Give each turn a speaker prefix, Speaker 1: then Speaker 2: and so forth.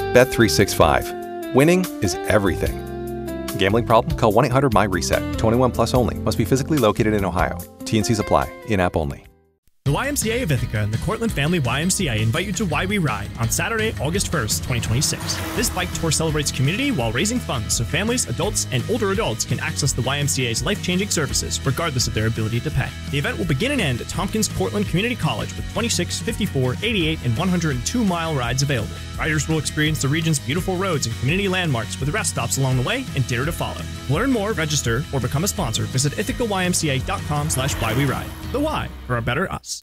Speaker 1: Bet365. Winning is everything. Gambling problem? Call 1-800-MY-RESET. 21 plus only. Must be physically located in Ohio. T&Cs apply. In-app only.
Speaker 2: The YMCA of Ithaca and the Cortland Family YMCA invite you to Why We Ride on Saturday, August 1st, 2026. This bike tour celebrates community while raising funds so families, adults, and older adults can access the YMCA's life-changing services regardless of their ability to pay. The event will begin and end at Tompkins Cortland Community College with 26, 54, 88, and 102-mile rides available. Riders will experience the region's beautiful roads and community landmarks with rest stops along the way and dinner to follow. To learn more, register, or become a sponsor, visit ithacawymca.com/whywweride. The Why for a better us.